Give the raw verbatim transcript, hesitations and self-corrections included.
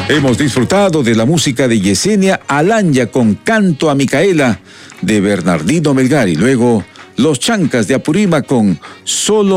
Hemos disfrutado de la música de Yesenia Alanya con Canto a Micaela de Bernardino Melgar y luego Los Chancas de Apurímac con Solo